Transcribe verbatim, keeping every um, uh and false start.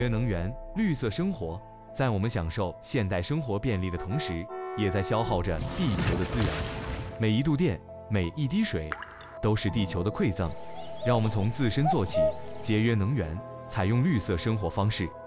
节约能源、绿色生活，在我们享受现代生活便利的同时，也在消耗着地球的资源。每一度电，每一滴水，都是地球的馈赠。让我们从自身做起，节约能源，采用绿色生活方式。